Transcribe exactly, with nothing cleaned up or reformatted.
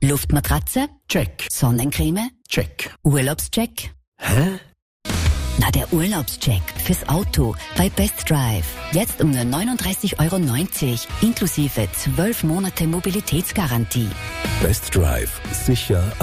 Luftmatratze? Check. Sonnencreme? Check. Urlaubscheck? Hä? Na, der Urlaubscheck fürs Auto bei Best Drive. Jetzt um nur neununddreißig Euro neunzig, inklusive zwölf Monate Mobilitätsgarantie. Best Drive. Sicher